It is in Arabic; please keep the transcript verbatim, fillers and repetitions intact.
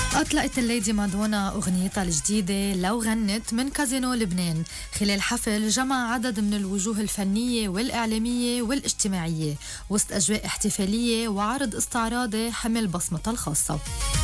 أطلقت الليدي مادونا أغنيتها الجديدة لو غنت من كازينو لبنان خلال حفل جمع عدد من الوجوه الفنية والإعلامية والاجتماعية وسط أجواء احتفالية وعرض استعراضي حمل بصمتها الخاصة.